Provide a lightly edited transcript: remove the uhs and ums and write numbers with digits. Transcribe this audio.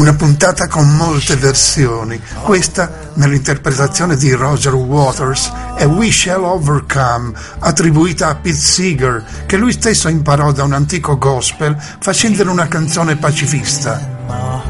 Una puntata con molte versioni. Questa, nell'interpretazione di Roger Waters, è We Shall Overcome, attribuita a Pete Seeger, che lui stesso imparò da un antico gospel facendone una canzone pacifista.